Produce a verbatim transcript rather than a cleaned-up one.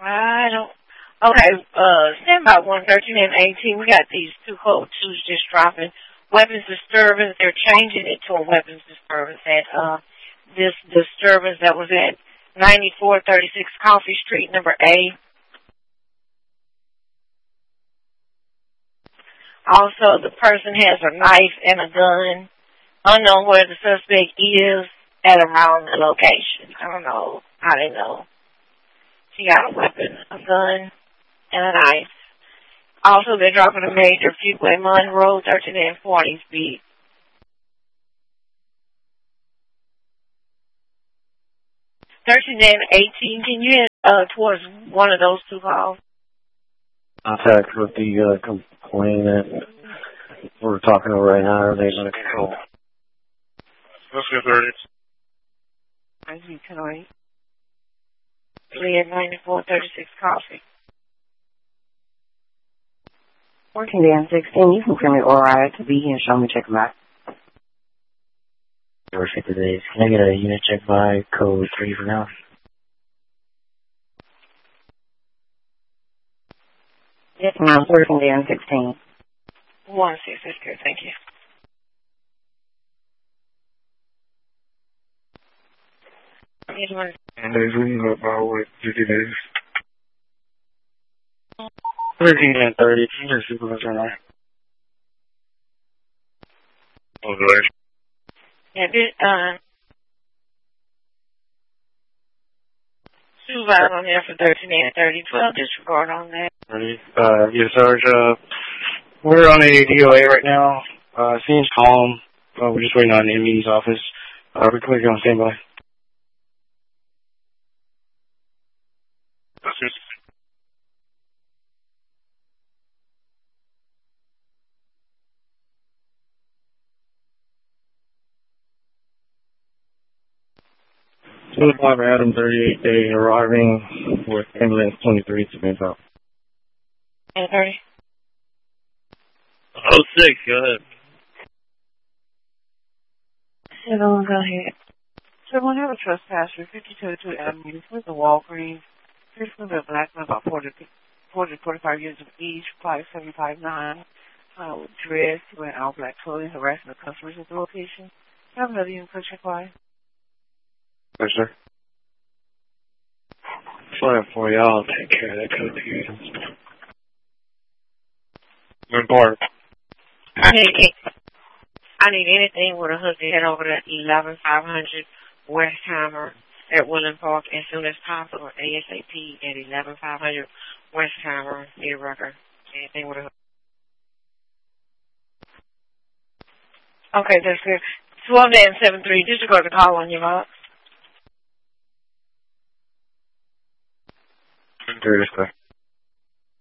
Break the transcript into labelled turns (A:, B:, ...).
A: I don't. Okay, uh, stand by one thirteen and eighteen. We got these two code twos just dropping. Weapons disturbance. They're changing it to a weapons disturbance at uh this disturbance that was at ninety-four thirty-six Coffee Street, number A. Also, the person has a knife and a gun. Unknown where the suspect is at around the location. I don't know. I didn't know. She got a weapon, a gun, and a knife. Also, they're dropping a major Fuquay Monroe, thirteen and forty speed. thirteen and eighteen, can you head uh, towards one of those two calls?
B: Contact with the uh, complainant. We're talking to right now. Are they going to control?
C: Let's go thirty.
A: I see tonight. Lee at ninety-four thirty-six Coffee.
D: fourteen and sixteen, you can bring me or I to be and show me check back.
B: Worship today. Can I get a unit check by code three for now?
D: Yes, ma'am, fourteen and sixteen.
A: One six, that's good, thank you.
C: And there's room up by what, fifty days. thirteen and thirty, can you just supervisor now? Okay.
A: Yeah, this, uh, supervisor on there for thirteen and thirty, twelve disregard on that.
C: Ready? Uh, yes, Sarge, uh, we're on a D O A right now. Uh, seems calm. Uh, we're just waiting on the M E's office. Uh, we're clearly on standby. That's just two five Adam, thirty-eight day, arriving with ambulance twenty-three to Bangkok.
A: And thirty?
C: Oh, six, go ahead.
A: Hello, go ahead. So we have a trespasser, fifty-two to Avenue, with the Walgreens. Here's from the black man, about forty, forty, forty-five years of age, five seven five nine, uh, with dress, wearing all black clothing, harassing the customers at the location. Have another unit for check why?
C: Yes, sir. Sorry for y'all. Take care of that code two. Good part.
A: I need, I need anything with a hook to head over to eleven five hundred Westheimer at Woodland Park as soon as possible, ASAP at eleven five hundred Westheimer near Rucker. Anything with a hook. Okay, that's good. twelve and seven three, just go to call on your box.
C: There it is,